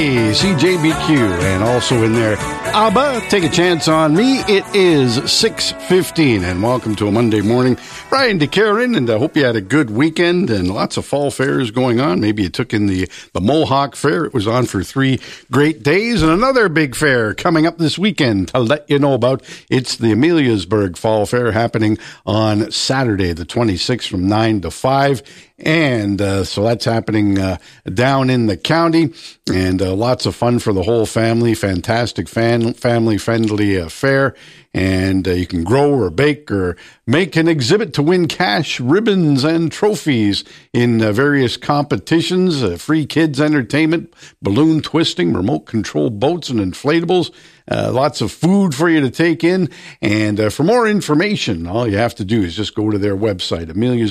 CJBQ, and also in there, ABBA, Take a Chance on Me. It is 6:15, and welcome to a Monday morning. Brian DeCaron, and I hope you had a good weekend and lots of fall fairs going on. Maybe you took in the Mohawk Fair. It was on for 3 great days, and another big fair coming up this weekend to let you know about. It's the Ameliasburg Fall Fair happening on Saturday, the 26th from 9 to 5. And so that's happening down in the county, and lots of fun for the whole family. Fantastic family-friendly fair. And you can grow or bake or make an exhibit to win cash, ribbons, and trophies in various competitions, free kids entertainment, balloon twisting, remote control boats and inflatables, lots of food for you to take in. And for more information, all you have to do is just go to their website,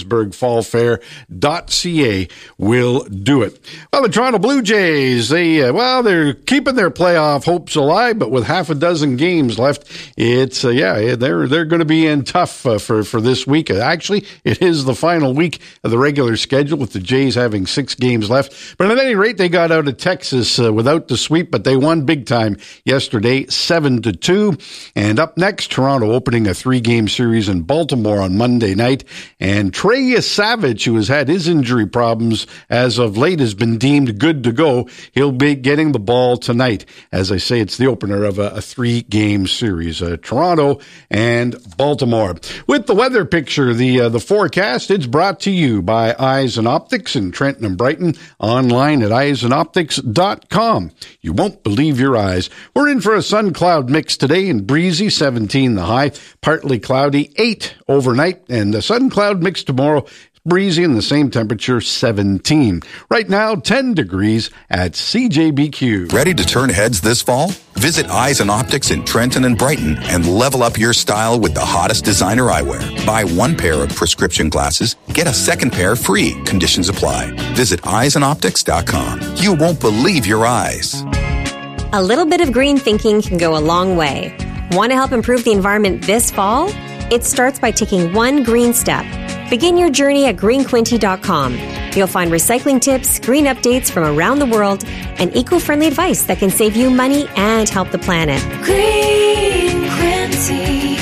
ameliasburgfallfair.ca will do it. Well, the Toronto Blue Jays, they're keeping their playoff hopes alive, but with half a dozen games left, they're going to be in tough for this week. Actually, it is the final week of the regular schedule with the Jays having 6 games left. But at any rate, they got out of Texas without the sweep, but they won big time yesterday, 7-2. And up next, Toronto opening a 3-game series in Baltimore on Monday night. And Trey Savage, who has had his injury problems as of late, has been deemed good to go. He'll be getting the ball tonight. As I say, it's the opener of a 3-game series. Toronto and Baltimore. With the weather picture, the forecast, it's brought to you by Eyes and Optics in Trenton and Brighton, online at eyesandoptics.com. You won't believe your eyes. We're in for a sun-cloud mix today, and breezy, 17 the high, partly cloudy, 8 overnight, and a sun-cloud mix tomorrow, breezy and the same temperature, 17. Right now, 10 degrees at CJBQ. Ready to turn heads this fall? Visit Eyes and Optics in Trenton and Brighton and level up your style with the hottest designer eyewear. Buy 1 pair of prescription glasses, get a 2nd pair free. Conditions apply. Visit eyesandoptics.com. You won't believe your eyes. A little bit of green thinking can go a long way. Want to help improve the environment this fall? It starts by taking one green step. Begin your journey at greenquinty.com. You'll find recycling tips, green updates from around the world, and eco-friendly advice that can save you money and help the planet. Green Quinty,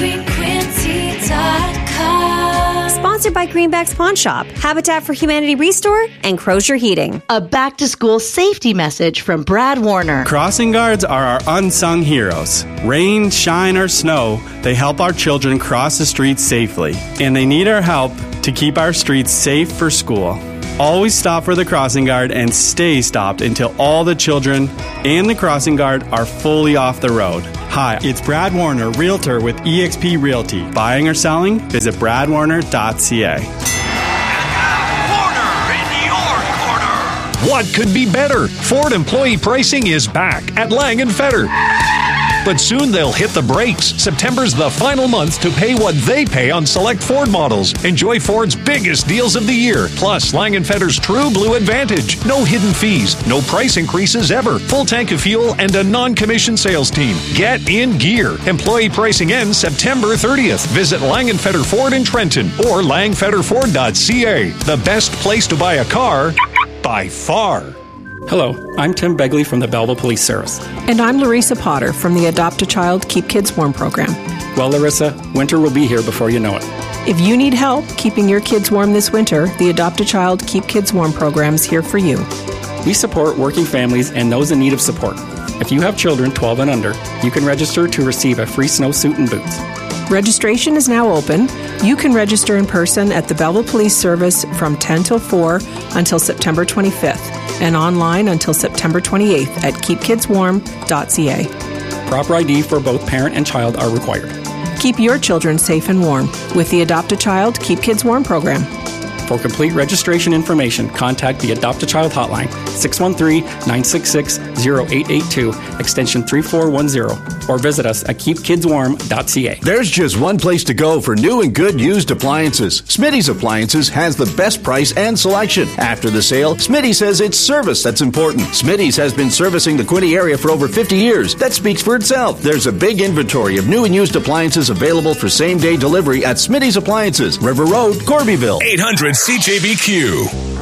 greenquinty.com. Sponsored by Greenback's Pawn Shop, Habitat for Humanity Restore, and Crozier Heating. A back-to-school safety message from Brad Warner. Crossing guards are our unsung heroes. Rain, shine, or snow, they help our children cross the streets safely. And they need our help to keep our streets safe for school. Always stop for the crossing guard and stay stopped until all the children and the crossing guard are fully off the road. Hi, it's Brad Warner, Realtor with eXp Realty. Buying or selling? Visit bradwarner.ca. What could be better? Ford employee pricing is back at Lang & Fedder. But soon they'll hit the brakes. September's the final month to pay what they pay on select Ford models. Enjoy Ford's biggest deals of the year. Plus, Lang & Fedder's True Blue Advantage. No hidden fees, no price increases ever. Full tank of fuel and a non-commissioned sales team. Get in gear. Employee pricing ends September 30th. Visit Lang & Fedder Ford in Trenton or langfedderford.ca. The best place to buy a car by far. Hello, I'm Tim Begley from the Belleville Police Service. And I'm Larissa Potter from the Adopt a Child, Keep Kids Warm program. Well, Larissa, winter will be here before you know it. If you need help keeping your kids warm this winter, the Adopt a Child, Keep Kids Warm program is here for you. We support working families and those in need of support. If you have children 12 and under, you can register to receive a free snowsuit and boots. Registration is now open. You can register in person at the Belleville Police Service from 10 till 4 until September 25th and online until September 28th at keepkidswarm.ca. Proper ID for both parent and child are required. Keep your children safe and warm with the Adopt a Child, Keep Kids Warm program. For complete registration information, contact the Adopt a Child hotline, 613-966-0882, extension 3410, or visit us at keepkidswarm.ca. There's just one place to go for new and good used appliances. Smitty's Appliances has the best price and selection. After the sale, Smitty says it's service that's important. Smitty's has been servicing the Quinte area for over 50 years. That speaks for itself. There's a big inventory of new and used appliances available for same-day delivery at Smitty's Appliances, River Road, Corbyville. 800 CJBQ.